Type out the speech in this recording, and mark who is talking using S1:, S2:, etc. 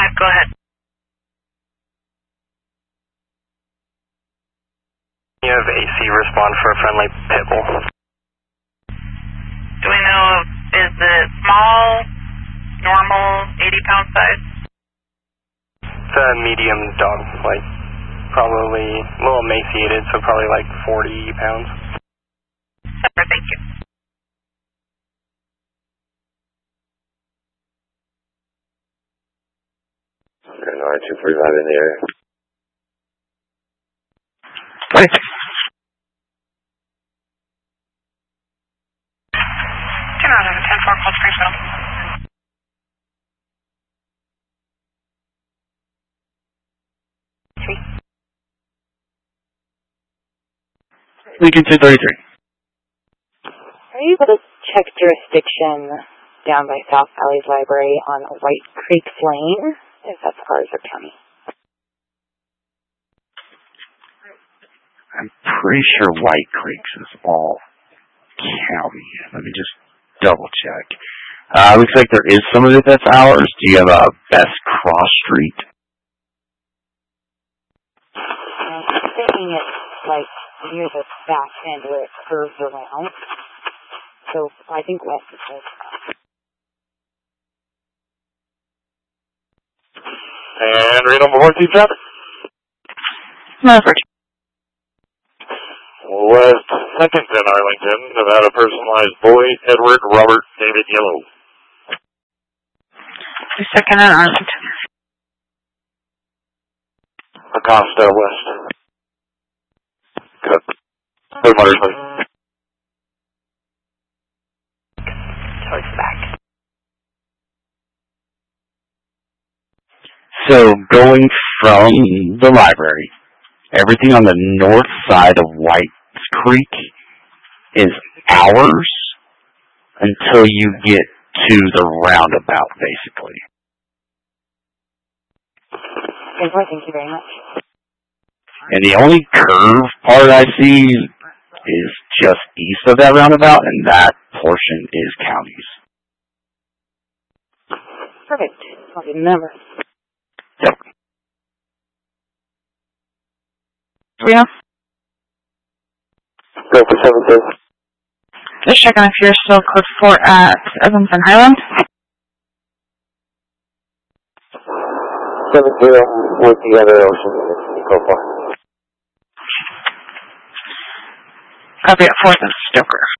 S1: go ahead.
S2: You have AC respond for a friendly pit bull.
S1: Do we know, is it small, normal, 80-pound size?
S2: It's a medium dog, like probably a little emaciated, so probably like 40 pounds.
S1: Super, thank you.
S3: Okay, 245 in the area.
S4: Right.
S1: 10-4, call Springfield.
S4: Lincoln 233.
S5: Are you able to check jurisdiction down by South Valley's Library on White Creek Lane, if that's ours or county?
S4: I'm pretty sure White Creeks is all county. Let me just double check. Looks like there is some of it that's ours. Do you have a Best Cross Street?
S5: I'm thinking it's like near the back end where it curves around. So I think west is close.
S3: And Reno Milwaukee traffic.
S4: Maverick.
S3: West 2nd in Arlington, Nevada personalized boy, Edward Robert David Yellow.
S1: 2nd in Arlington.
S3: Acosta West. Good. Good morning, please.
S5: Towards the back.
S4: So going from the library, everything on the north side of White Creek is ours until you get to the roundabout, basically.
S5: Thank you very much.
S4: And the only curve part I see is just east of that roundabout, and that portion is counties.
S5: Perfect. I'll give the number.
S4: Yep.
S1: Reno?
S3: Go for 7-2.
S1: Just checking if you're still code 4 at Evanston Highland.
S3: 7-0 with the other ocean. Go for.
S1: Copy at 4th of Stoker.